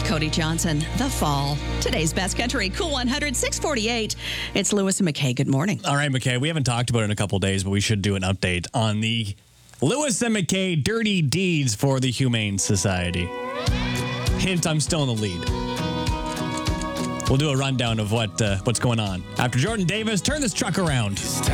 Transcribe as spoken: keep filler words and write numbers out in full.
Cody Johnson, The Fall. Today's best country, Cool one hundred, six forty-eight. It's Lewis and McKay. Good morning. All right, McKay, we haven't talked about it in a couple days, but we should do an update on the Lewis and McKay Dirty Deeds for the Humane Society. Hint, I'm still in the lead. We'll do a rundown of what uh, what's going on after Jordan Davis turned this truck around.